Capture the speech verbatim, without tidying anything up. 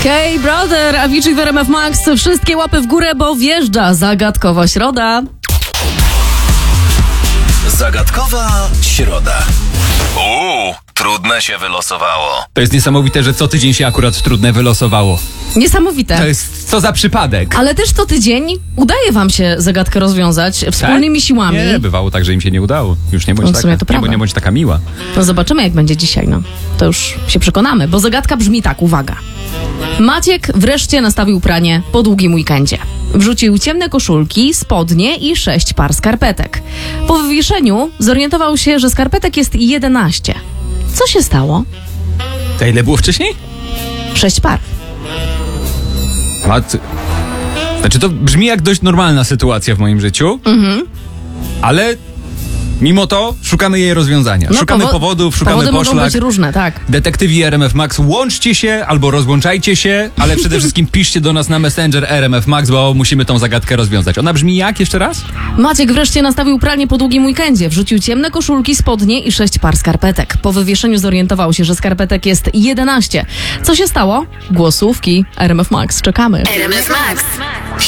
K-Brother, Avicii w R M F Max. Wszystkie łapy w górę, bo wjeżdża zagadkowa środa. Zagadkowa środa. Uuu, trudne się wylosowało. To jest niesamowite, że co tydzień się akurat trudne wylosowało. Niesamowite. To jest co za przypadek. Ale też co tydzień udaje wam się zagadkę rozwiązać wspólnymi Tak? siłami. Nie, bywało tak, że im się nie udało. Już nie bądź, No w sumie taka, to prawda. nie, nie bądź taka miła. No zobaczymy, jak będzie dzisiaj, no. To już się przekonamy, bo zagadka brzmi tak, uwaga. Maciek wreszcie nastawił pranie po długim weekendzie. Wrzucił ciemne koszulki, spodnie i sześć par skarpetek. Po wywieszeniu zorientował się, że skarpetek jest jedenaście. Co się stało? To ile było wcześniej? Sześć par. A ty... Znaczy to brzmi jak dość normalna sytuacja w moim życiu, mhm. ale mimo to szukamy jej rozwiązania. No, szukamy powo- powodów, szukamy powody poszlak. mogą być różne, tak. Detektywi R M F Max, łączcie się albo rozłączajcie się, ale przede wszystkim piszcie do nas na Messenger R M F Max, bo musimy tą zagadkę rozwiązać. Ona brzmi jak jeszcze raz? Maciek wreszcie nastawił pranie po długim weekendzie. Wrzucił ciemne koszulki, spodnie i sześć par skarpetek. Po wywieszeniu zorientował się, że skarpetek jest jedenaście. Co się stało? Głosówki. R M F Max. Czekamy. R M F Max.